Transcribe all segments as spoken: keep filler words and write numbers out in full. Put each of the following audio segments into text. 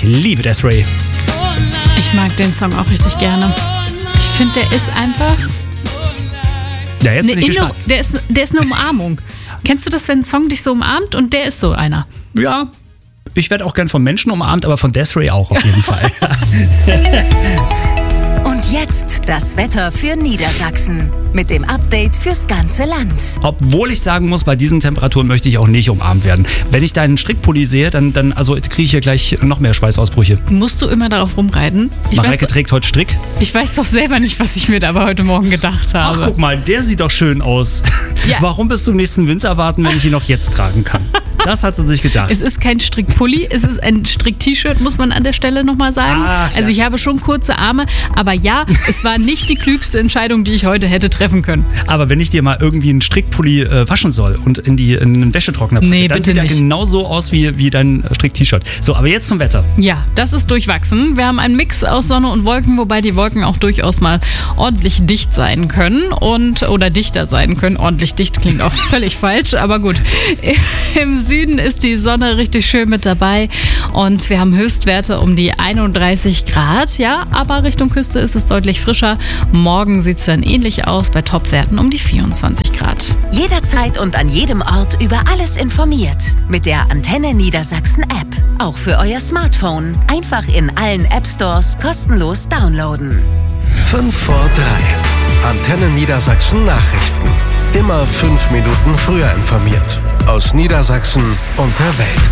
liebe Des'ree. Ich mag den Song auch richtig gerne. Ich finde, der ist einfach... Ja, jetzt bin ich Inno- gespannt. der, ist, der ist eine Umarmung. Kennst du das, wenn ein Song dich so umarmt? Und der ist so einer. Ja, ich werde auch gern von Menschen umarmt, aber von Des'ree auch auf jeden Fall. Und jetzt das Wetter für Niedersachsen mit dem Update fürs ganze Land. Obwohl ich sagen muss, bei diesen Temperaturen möchte ich auch nicht umarmt werden. Wenn ich deinen Strickpulli sehe, dann, dann also kriege ich hier gleich noch mehr Schweißausbrüche. Musst du immer darauf rumreiten? Ich Mareike weiß, trägt heute Strick. ich weiß doch selber nicht, was ich mir da aber heute Morgen gedacht Ach, habe. guck mal, der sieht doch schön aus. Ja. Warum bis zum nächsten Winter warten, wenn ich ihn noch jetzt tragen kann? Das hat sie sich gedacht. Es ist kein Strickpulli, es ist ein Strick-T-Shirt, muss man an der Stelle nochmal sagen. Ach, ja. Also ich habe schon kurze Arme, aber ja, es war nicht die klügste Entscheidung, die ich heute hätte treffen können. Aber wenn ich dir mal irgendwie einen Strickpulli äh, waschen soll und in, die, in einen Wäschetrockner packe, Nee, dann bitte sieht er nicht. genauso aus wie, wie dein Strick-T-Shirt. So, aber jetzt zum Wetter. Ja, das ist durchwachsen. Wir haben einen Mix aus Sonne und Wolken, wobei die Wolken auch durchaus mal ordentlich dicht sein können und oder dichter sein können. Ordentlich dicht klingt auch völlig falsch, aber gut. Im Süden ist die Sonne richtig schön mit dabei und wir haben Höchstwerte um die einunddreißig Grad, ja, aber Richtung Küste ist es deutlich frischer. Morgen sieht es dann ähnlich aus, bei Topwerten um die vierundzwanzig Grad. Jederzeit und an jedem Ort über alles informiert. Mit der Antenne Niedersachsen App. Auch für euer Smartphone. Einfach in allen App Stores kostenlos downloaden. fünf vor drei. Antenne Niedersachsen Nachrichten. Immer fünf Minuten früher informiert. Aus Niedersachsen und der Welt.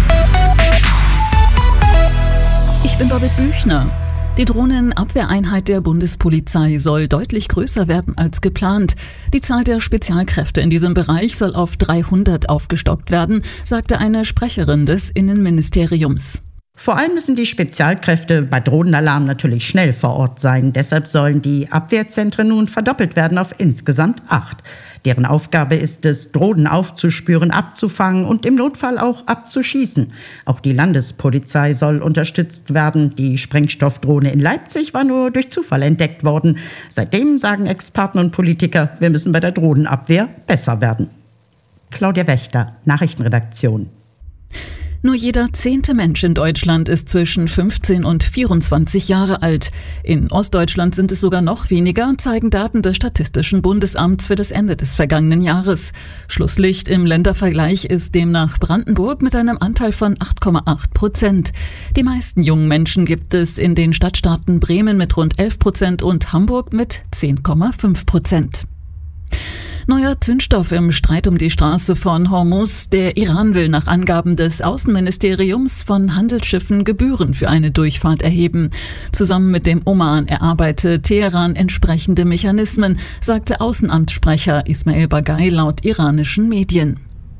Ich bin Babette Büchner. Die Drohnenabwehreinheit der Bundespolizei soll deutlich größer werden als geplant. Die Zahl der Spezialkräfte in diesem Bereich soll auf dreihundert aufgestockt werden, sagte eine Sprecherin des Innenministeriums. Vor allem müssen die Spezialkräfte bei Drohnenalarm natürlich schnell vor Ort sein. Deshalb sollen die Abwehrzentren nun verdoppelt werden auf insgesamt acht. Deren Aufgabe ist es, Drohnen aufzuspüren, abzufangen und im Notfall auch abzuschießen. Auch die Landespolizei soll unterstützt werden. Die Sprengstoffdrohne in Leipzig war nur durch Zufall entdeckt worden. Seitdem sagen Experten und Politiker, wir müssen bei der Drohnenabwehr besser werden. Claudia Wächter, Nachrichtenredaktion. Nur jeder zehnte Mensch in Deutschland ist zwischen fünfzehn und vierundzwanzig Jahre alt. In Ostdeutschland sind es sogar noch weniger, zeigen Daten des Statistischen Bundesamts für das Ende des vergangenen Jahres. Schlusslicht im Ländervergleich ist demnach Brandenburg mit einem Anteil von acht Komma acht Prozent. Die meisten jungen Menschen gibt es in den Stadtstaaten Bremen mit rund elf Prozent und Hamburg mit zehn Komma fünf Prozent. Neuer Zündstoff im Streit um die Straße von Hormuz. Der Iran will nach Angaben des Außenministeriums von Handelsschiffen Gebühren für eine Durchfahrt erheben. Zusammen mit dem Oman erarbeitet Teheran entsprechende Mechanismen, sagte Außenamtssprecher Ismail Bagay laut iranischen Medien.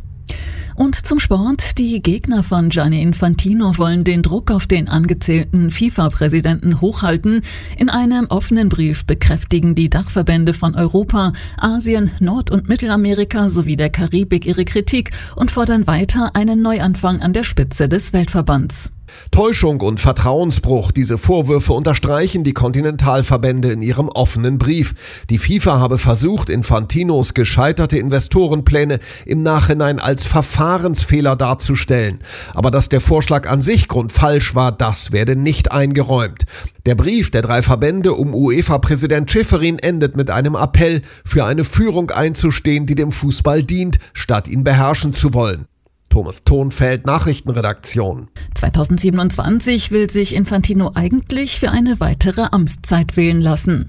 Und zum Sport. Die Gegner von Gianni Infantino wollen den Druck auf den angezählten FIFA-Präsidenten hochhalten. In einem offenen Brief bekräftigen die Dachverbände von Europa, Asien, Nord- und Mittelamerika sowie der Karibik ihre Kritik und fordern weiter einen Neuanfang an der Spitze des Weltverbands. Täuschung und Vertrauensbruch. Diese Vorwürfe unterstreichen die Kontinentalverbände in ihrem offenen Brief. Die FIFA habe versucht, Infantinos gescheiterte Investorenpläne im Nachhinein als Verfahrensfehler darzustellen. Aber dass der Vorschlag an sich grundfalsch war, das werde nicht eingeräumt. Der Brief der drei Verbände um UEFA-Präsident Schäferin endet mit einem Appell, für eine Führung einzustehen, die dem Fußball dient, statt ihn beherrschen zu wollen. Thomas Thonfeld, Nachrichtenredaktion. zweitausendsiebenundzwanzig will sich Infantino eigentlich für eine weitere Amtszeit wählen lassen.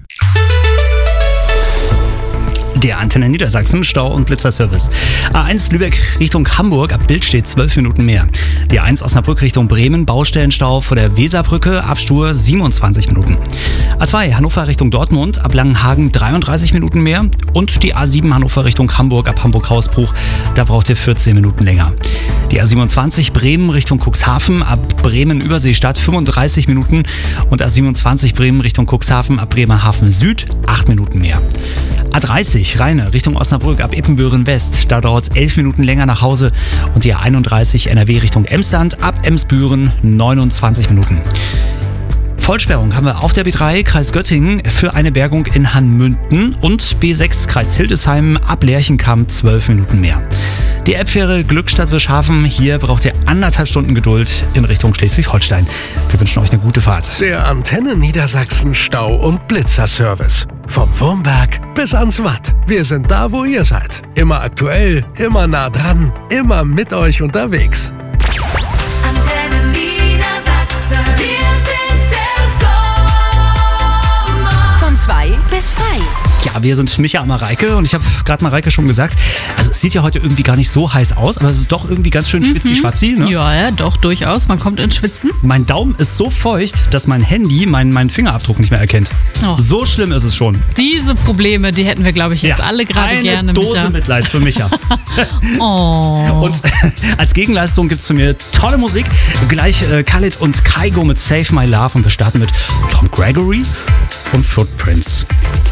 Der Antenne Niedersachsen Stau- und Blitzerservice. A eins Lübeck Richtung Hamburg, ab Bild steht zwölf Minuten mehr. Die A eins Osnabrück Richtung Bremen, Baustellenstau vor der Weserbrücke, Abstur siebenundzwanzig Minuten. A zwei Hannover Richtung Dortmund, ab Langenhagen dreiunddreißig Minuten mehr. Und die A sieben Hannover Richtung Hamburg, ab Hamburg-Hausbruch, da braucht ihr vierzehn Minuten länger. Die A siebenundzwanzig Bremen Richtung Cuxhaven, ab Bremen-Überseestadt fünfunddreißig Minuten. Und A siebenundzwanzig Bremen Richtung Cuxhaven, ab Bremerhaven Süd acht Minuten mehr. A dreißig Rheine Richtung Osnabrück ab Ippenbüren West, da dauert es elf Minuten länger nach Hause. Und die A einunddreißig N R W Richtung Emsland ab Emsbüren neunundzwanzig Minuten. Vollsperrung haben wir auf der B drei Kreis Göttingen für eine Bergung in Hanmünden und B sechs Kreis Hildesheim ab Lerchenkamp zwölf Minuten mehr. Die Elbfähre Glückstadt-Wischhafen, hier braucht ihr anderthalb Stunden Geduld in Richtung Schleswig-Holstein. Wir wünschen euch eine gute Fahrt. Der Antenne Niedersachsen Stau- und Blitzerservice. Vom Wurmberg bis ans Watt. Wir sind da, wo ihr seid. Immer aktuell, immer nah dran, immer mit euch unterwegs. Antenne Niedersachsen. Wir sind der Sommer. Von zwei bis frei. Ja, wir sind Micha und Mareike und ich habe gerade Mareike schon gesagt, also es sieht ja heute irgendwie gar nicht so heiß aus, aber es ist doch irgendwie ganz schön schwitzi-schwatzi, ne? Ja, ja, doch, durchaus. Man kommt ins Schwitzen. Mein Daumen ist so feucht, dass mein Handy meinen, meinen Fingerabdruck nicht mehr erkennt. Oh. So schlimm ist es schon. Diese Probleme, die hätten wir, glaube ich, jetzt Ja, alle gerade eine gerne, Dose Micha. Mitleid für Micha. Oh. Und als Gegenleistung gibt es von mir tolle Musik. Gleich äh, Khalid und Kygo mit Save My Love und wir starten mit Tom Gregory und Footprints.